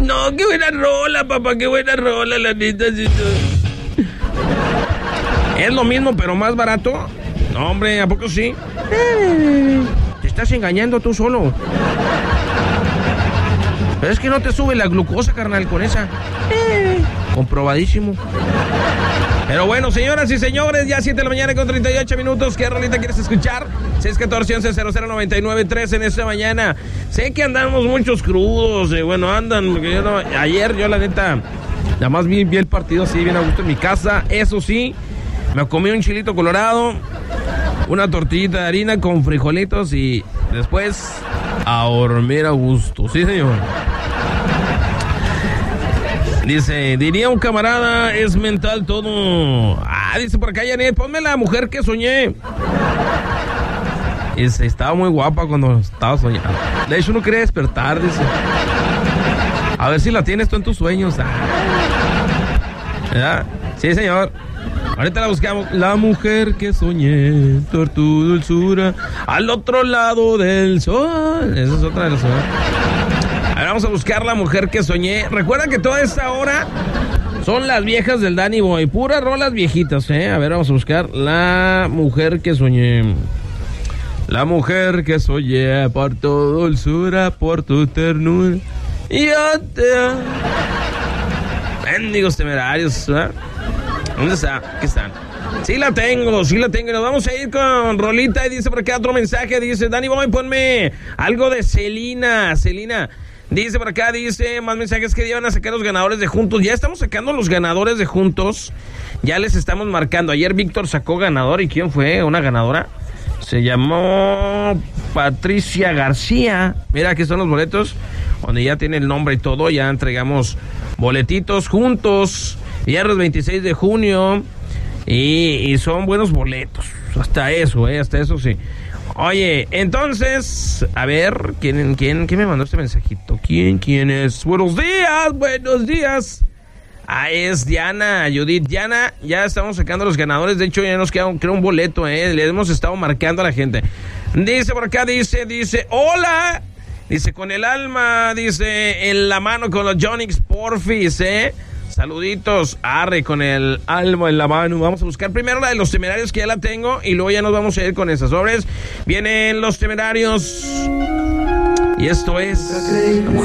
No, qué buena rola, papá, qué buena rola, la neta. Sí, ¿es lo mismo, pero más barato? No, hombre, ¿a poco sí? Te estás engañando tú solo. Pero es que no te sube la glucosa, carnal, con esa. Comprobadísimo. Pero bueno, señoras y señores, ya 7 de la mañana con 38 minutos. ¿Qué rolita quieres escuchar? 614-11-0099-3 en esta mañana. Sé que andamos muchos crudos. Bueno, andan. Ayer yo, la neta, nada más vi el partido así, bien a gusto en mi casa. Eso sí, me comí un chilito colorado, una tortillita de harina con frijolitos y después a dormir a gusto. Sí, señor. Dice, diría un camarada, es mental todo. Dice por acá, Janet, ponme la mujer que soñé. Dice, estaba muy guapa cuando estaba soñando. De hecho, no quería despertar, dice. A ver si la tienes tú en tus sueños. ¿Verdad? Sí, señor. Ahorita la buscamos. La mujer que soñé, por tu dulzura, al otro lado del sol. Esa es otra de las horas. A ver, vamos a buscar la mujer que soñé. Recuerda que toda esta hora son las viejas del Danny Boy. Puras rolas viejitas, ¿eh? A ver, vamos a buscar la mujer que soñé. La mujer que soñé, por tu dulzura, por tu ternura. Y yo te amo. Mendigos temerarios, ¿eh? ¿Dónde está? Aquí están. Sí la tengo. Nos vamos a ir con rolita. Y dice por acá otro mensaje. Dice, Danny Boy, ponme algo de Selena. Dice por acá, dice, más mensajes que iban a sacar los ganadores de Juntos. Ya estamos sacando los ganadores de Juntos. Ya les estamos marcando. Ayer Víctor sacó ganador. ¿Y quién fue? ¿Una ganadora? Se llamó Patricia García. Mira, aquí están los boletos, donde ya tiene el nombre y todo. Ya entregamos boletitos Juntos. Viernes 26 de junio. Y son buenos boletos. Hasta eso sí. Oye, entonces, a ver, ¿quién me mandó este mensajito? ¿Quién es? Buenos días. Es Diana, Judith. Diana, ya estamos sacando los ganadores. De hecho, ya nos queda, creo, un boleto, Le hemos estado marcando a la gente. Dice por acá, dice, hola. Dice, con el alma, dice, en la mano con los Jonix Porfis, Saluditos, arre, con el alma en la mano. Vamos a buscar primero la de los Temerarios, que ya la tengo, y luego ya nos vamos a ir con esas sobres. Vienen los Temerarios. Y esto es la mujer